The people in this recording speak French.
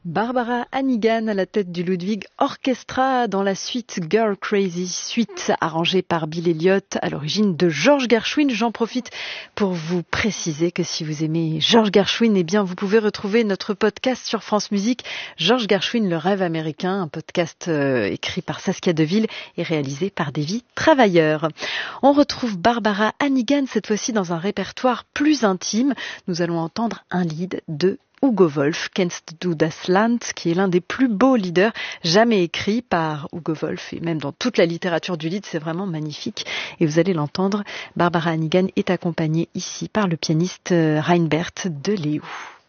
Barbara Hannigan à la tête du Ludwig Orchestra dans la suite Girl Crazy, suite arrangée par Bill Elliott à l'origine de George Gershwin. J'en profite pour vous préciser que si vous aimez George Gershwin, eh bien vous pouvez retrouver notre podcast sur France Musique, George Gershwin, le rêve américain, un podcast écrit par Saskia Deville et réalisé par Davy Travailleur. On retrouve Barbara Hannigan cette fois-ci dans un répertoire plus intime. Nous allons entendre un lead de Hugo Wolf, Kennst du das Land, qui est l'un des plus beaux leaders jamais écrits par Hugo Wolf, et même dans toute la littérature du lead, c'est vraiment magnifique. Et vous allez l'entendre, Barbara Hannigan est accompagnée ici par le pianiste Reinbert de Leeuw.